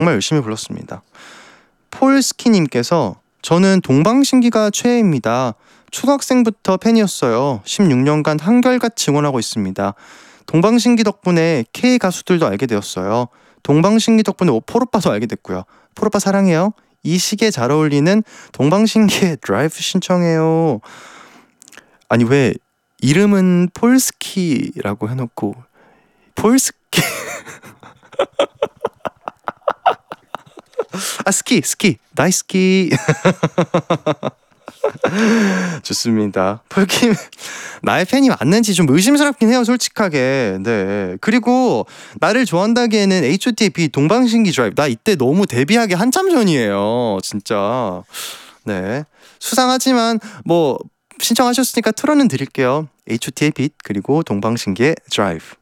정말 열심히 불렀습니다. 폴스키님께서 저는 동방신기가 최애입니다. 초등학생부터 팬이었어요. 16년간 한결같이 응원하고 있습니다. 동방신기 덕분에 K 가수들도 알게 되었어요. 동방신기 덕분에 포로빠도 알게 됐고요. 포로빠 사랑해요. 이 시기에 잘 어울리는 동방신기의 드라이브 신청해요. 아니 왜 이름은 폴스키라고 해놓고 폴스키 아 스키 나이스키 좋습니다. 폴킴 나의 팬이 맞는지 좀 의심스럽긴 해요, 솔직하게. 네. 그리고 나를 좋아한다기에는 H.O.T.의 동방신기 드라이브, 나 이때 너무 데뷔하기 한참 전이에요, 진짜. 네. 수상하지만 뭐 신청하셨으니까 틀어는 드릴게요. H.O.T의 빛 그리고 동방신기의 드라이브.